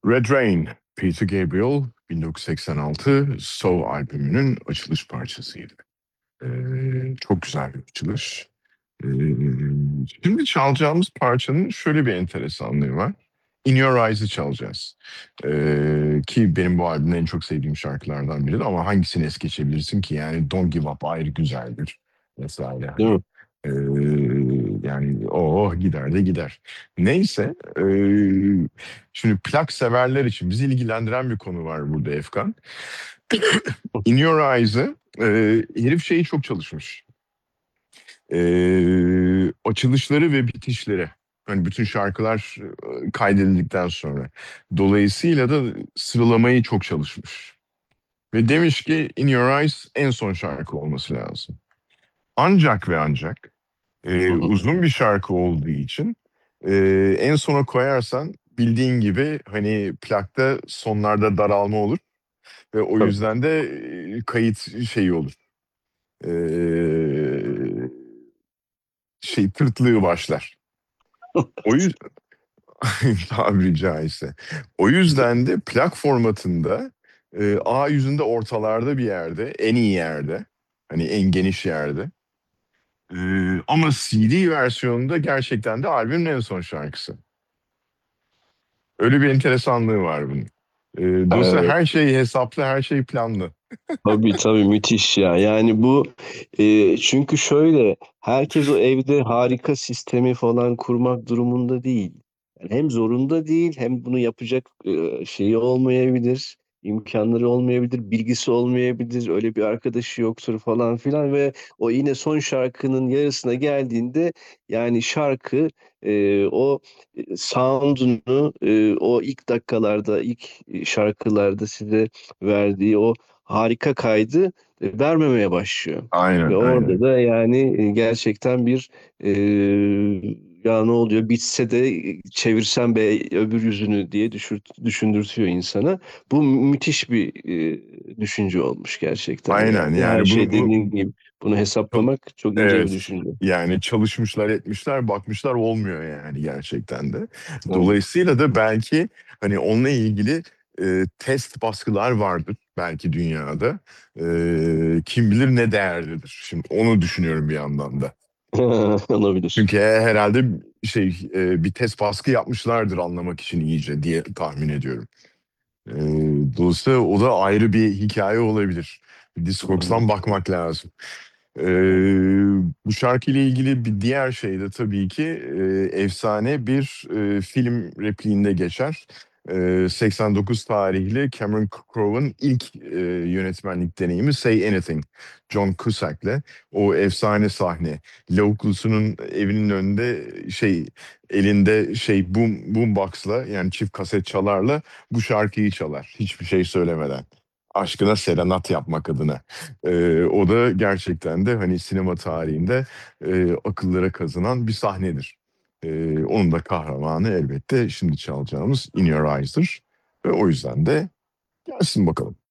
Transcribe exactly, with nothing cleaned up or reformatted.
Red Rain, Peter Gabriel bin dokuz yüz seksen altı So albümünün açılış parçasıydı. Ee, çok güzel bir açılış. Ee, Şimdi çalacağımız parçanın şöyle bir enteresanlığı var. In Your Eyes'ı çalacağız. Ee, ki benim bu albümde en çok sevdiğim şarkılardan biri ama hangisini es geçebilirsin ki? Yani Don't Give Up ayrı güzeldir. Vesaire Değil hani. mi? Ee, Yani o gider de gider. Neyse. ee, şimdi plak severler için bizi ilgilendiren bir konu var burada Efkan. In Your Eyes'ı e, herif şeyi çok çalışmış. Ee, açılışları ve bitişleri. Hani bütün şarkılar e, kaydedildikten sonra. Dolayısıyla da sıralamayı çok çalışmış. Ve demiş ki In Your Eyes en son şarkı olması lazım. Ancak ve ancak e, uzun bir şarkı olduğu için e, en sona koyarsan bildiğin gibi hani plakta sonlarda daralma olur. Ve o Tabii. yüzden de e, kayıt şeyi olur. E, şey tırtlığı başlar. O yüzden tabiri caizse. O yüzden de plak formatında e, A yüzünde ortalarda bir yerde, en iyi yerde, hani en geniş yerde. E, Ama C D versiyonunda gerçekten de albümün en son şarkısı. Öyle bir enteresanlığı var bunun. E, dolayısıyla Evet. her şey hesaplı, her şey planlı. Tabii tabii müthiş ya. Yani bu e, çünkü şöyle herkes o evde harika sistemi falan kurmak durumunda değil. Yani hem zorunda değil hem bunu yapacak e, şeyi olmayabilir, imkanları olmayabilir, bilgisi olmayabilir, öyle bir arkadaşı yoktur falan filan ve o yine son şarkının yarısına geldiğinde yani şarkı e, o e, sound'unu e, o ilk dakikalarda, ilk şarkılarda size verdiği o harika kaydı e, vermemeye başlıyor. Ve Aynen, orada aynen. da yani e, gerçekten bir e, ya ne oluyor bitse de e, çevirsem be öbür yüzünü diye düşür, düşündürtüyor insana. Bu müthiş bir e, düşünce olmuş gerçekten Aynen yani. Her yani şey bunu, dediğin bunu gibi bunu hesaplamak çok ince bir evet, düşünce. yani çalışmışlar etmişler bakmışlar olmuyor yani gerçekten de. Evet. Dolayısıyla da belki hani onunla ilgili e, test baskılar vardır belki dünyada. E, kim bilir ne değerlidir. Şimdi onu düşünüyorum bir yandan da. Olabilir. Çünkü herhalde şey e, bir test baskı yapmışlardır anlamak için iyice diye tahmin ediyorum. E, Dolayısıyla o da ayrı bir hikaye olabilir. Discogs'tan bakmak lazım. Ee, Bu şarkıyla ilgili bir diğer şey de tabii ki e, efsane bir e, film repliğinde geçer. E, seksen dokuz tarihli Cameron Crowe'un ilk e, yönetmenlik deneyimi Say Anything. John Cusack'le o efsane sahne. Lavuklusunun evinin önünde şey elinde şey boom boombox'la yani çift kaset çalarla bu şarkıyı çalar. Hiçbir şey söylemeden. Aşkına serenat yapmak adına. Ee, o da gerçekten de hani sinema tarihinde e, akıllara kazınan bir sahnedir. Ee, onun da kahramanı elbette şimdi çalacağımız In Your Eyes'dır. Ve o yüzden de gelsin bakalım.